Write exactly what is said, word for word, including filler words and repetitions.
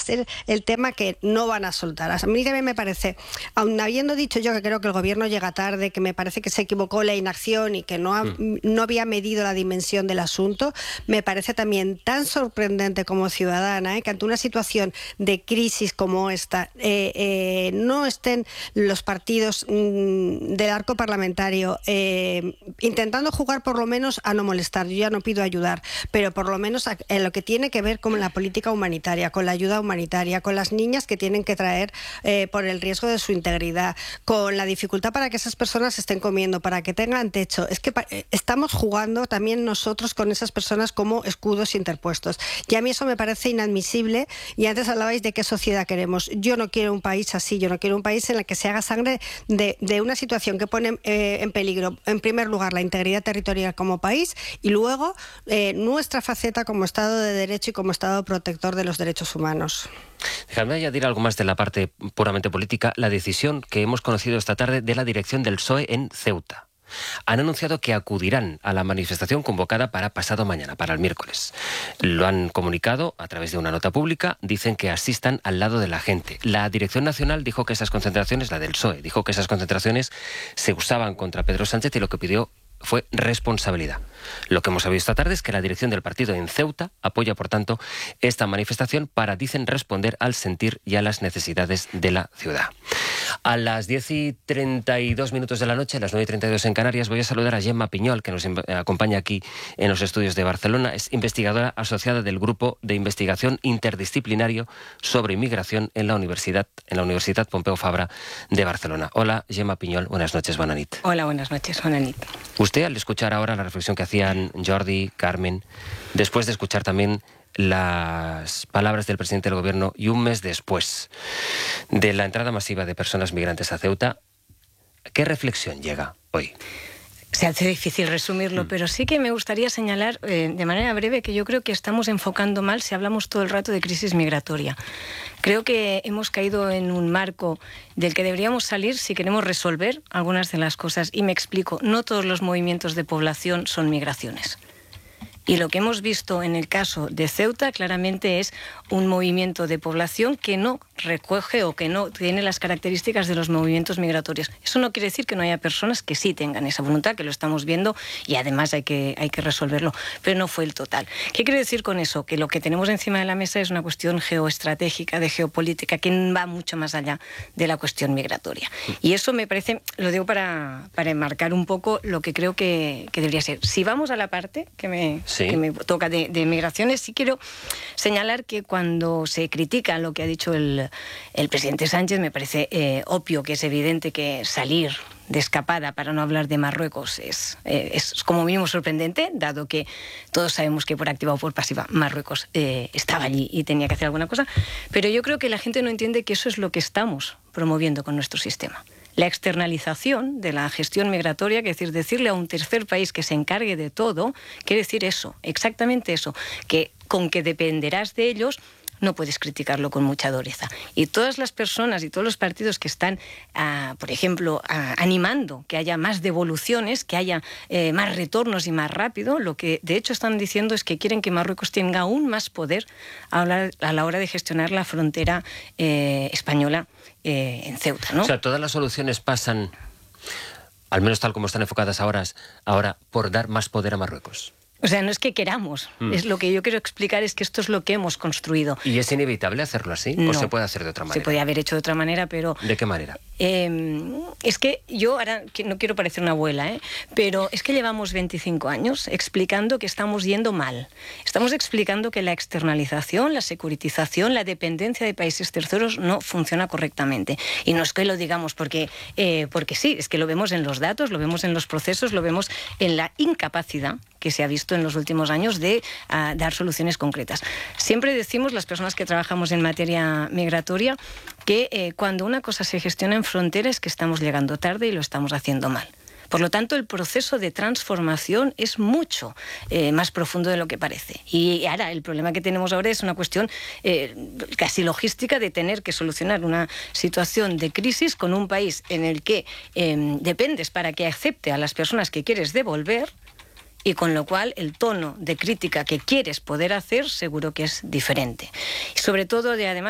ser el tema que no van a soltar. A mí también me parece, aun habiendo dicho yo que creo que el gobierno llega tarde, que me parece que se equivocó la inacción y que no, ha, mm. no había medido la dimensión del asunto, me parece también tan sorprendente como ciudadana ¿eh? que ante una situación de crisis como esta eh, eh, no estén los partidos mmm, del arco parlamentario eh, intentando jugar por lo menos a no molestar. Yo ya no pido ayudar, pero por lo menos en lo que tiene que ver con la política humanitaria, con la ayuda humanitaria, con las niñas que tienen que traer eh, por el riesgo de su integridad, con la dificultad para que esas personas estén comiendo, para que tengan techo. Es que eh, estamos jugando también nosotros con esas personas como escudos interpuestos. Y a mí eso me parece inadmisible. Y antes hablabais de qué sociedad queremos. Yo no quiero un país así, yo no quiero un país en el que se haga sangre de, de una situación que pone eh, en peligro, en primer lugar, la integridad territorial como país y luego eh, nuestra faceta como Estado de Derecho y como Estado protector de los derechos humanos. Dejadme añadir algo más de la parte puramente política. La decisión que hemos conocido esta tarde de la dirección del P S O E en Ceuta. Han anunciado que acudirán a la manifestación convocada para pasado mañana, para el miércoles. Lo han comunicado a través de una nota pública, dicen que asistan al lado de la gente. La Dirección Nacional dijo que esas concentraciones, la del P S O E, dijo que esas concentraciones se usaban contra Pedro Sánchez y lo que pidió fue responsabilidad. Lo que hemos sabido esta tarde es que la dirección del partido en Ceuta apoya, por tanto, esta manifestación para, dicen, responder al sentir y a las necesidades de la ciudad. A las diez y treinta y dos minutos de la noche, a las nueve y treinta y dos en Canarias, voy a saludar a Gemma Piñol, que nos acompaña aquí en los estudios de Barcelona. Es investigadora asociada del Grupo de Investigación Interdisciplinario sobre Inmigración en la Universidad, en la Universitat Pompeu Fabra de Barcelona. Hola, Gemma Piñol, buenas noches, bona nit. Hola, buenas noches, bona nit. Usted, al escuchar ahora la reflexión que hacían Jordi, Carmen, después de escuchar también las palabras del presidente del gobierno y un mes después de la entrada masiva de personas migrantes a Ceuta, ¿qué reflexión llega hoy? Se hace difícil resumirlo, mm. pero sí que me gustaría señalar eh, de manera breve que yo creo que estamos enfocando mal si hablamos todo el rato de crisis migratoria. Creo que hemos caído en un marco del que deberíamos salir si queremos resolver algunas de las cosas. Y me explico, no todos los movimientos de población son migraciones. Y lo que hemos visto en el caso de Ceuta claramente es un movimiento de población que no recoge o que no tiene las características de los movimientos migratorios. Eso no quiere decir que no haya personas que sí tengan esa voluntad, que lo estamos viendo y además hay que, hay que resolverlo, pero no fue el total. ¿Qué quiere decir con eso? Que lo que tenemos encima de la mesa es una cuestión geoestratégica, de geopolítica, que va mucho más allá de la cuestión migratoria. Y eso me parece, lo digo para, para enmarcar un poco lo que creo que, que debería ser. Si vamos a la parte que me... Sí. que me toca de, de migraciones, sí quiero señalar que cuando se critica lo que ha dicho el, el presidente Sánchez, me parece eh, obvio que es evidente que salir de escapada, para no hablar de Marruecos, es, eh, es como mínimo sorprendente, dado que todos sabemos que por activa o por pasiva Marruecos eh, estaba allí y tenía que hacer alguna cosa, pero yo creo que la gente no entiende que eso es lo que estamos promoviendo con nuestro sistema. La externalización de la gestión migratoria, que es decir, decirle a un tercer país que se encargue de todo, quiere decir eso, exactamente eso, que con que dependerás de ellos no puedes criticarlo con mucha dureza. Y todas las personas y todos los partidos que están, uh, por ejemplo, uh, animando que haya más devoluciones, que haya eh, más retornos y más rápido, lo que de hecho están diciendo es que quieren que Marruecos tenga aún más poder a la, a la hora de gestionar la frontera eh, española eh, en Ceuta, ¿no? O sea, todas las soluciones pasan, al menos tal como están enfocadas ahora, ahora por dar más poder a Marruecos. O sea, no es que queramos, mm. es lo que yo quiero explicar es que esto es lo que hemos construido. ¿Y es inevitable hacerlo así? No, ¿O se puede hacer de otra manera? Se podía haber hecho de otra manera, pero... ¿De qué manera? Eh, es que yo ahora no quiero parecer una abuela, ¿eh? pero es que llevamos veinticinco años explicando que estamos yendo mal. Estamos explicando que la externalización, la securitización, la dependencia de países terceros no funciona correctamente. Y no es que lo digamos porque, eh, porque sí, es que lo vemos en los datos, lo vemos en los procesos, lo vemos en la incapacidad que se ha visto en los últimos años de uh, dar soluciones concretas. Siempre decimos, las personas que trabajamos en materia migratoria, que eh, cuando una cosa se gestiona en frontera es que estamos llegando tarde y lo estamos haciendo mal. Por lo tanto, el proceso de transformación es mucho eh, más profundo de lo que parece. Y ahora, el problema que tenemos ahora es una cuestión eh, casi logística de tener que solucionar una situación de crisis con un país en el que eh, dependes para que acepte a las personas que quieres devolver, y con lo cual el tono de crítica que quieres poder hacer seguro que es diferente. Y sobre todo, de además,